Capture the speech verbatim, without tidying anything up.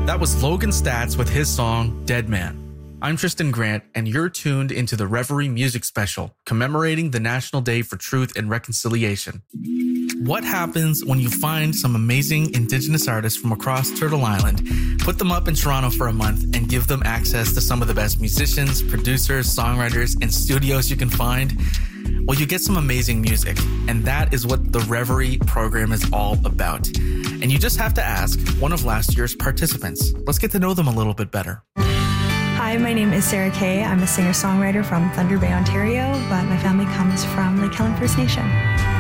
That was Logan Stats with his song, Dead Man. I'm Tristan Grant, and you're tuned into the Reverie Music Special, commemorating the National Day for Truth and Reconciliation. What happens when you find some amazing Indigenous artists from across Turtle Island, put them up in Toronto for a month, and give them access to some of the best musicians, producers, songwriters, and studios you can find? Well, you get some amazing music, and that is what the Reverie program is all about. And you just have to ask one of last year's participants. Let's get to know them a little bit better. Hi, my name is Sarah Kay. I'm a singer-songwriter from Thunder Bay, Ontario, but my family comes from Lake Helen First Nation.